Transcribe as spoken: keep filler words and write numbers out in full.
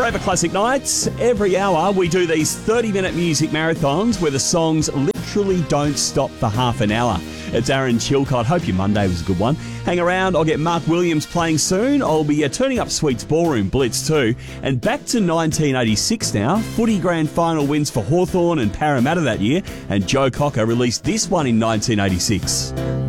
Forever Classic Nights. Every hour we do these thirty-minute music marathons where the songs literally don't stop for half an hour. It's Aaron Chilcott. Hope your Monday was a good one. Hang around. I'll get Mark Williams playing soon. I'll be uh, turning up Sweets Ballroom Blitz too. And back to nineteen eighty-six now. Footy Grand Final wins for Hawthorn and Parramatta that year. And Joe Cocker released this one in nineteen eighty-six.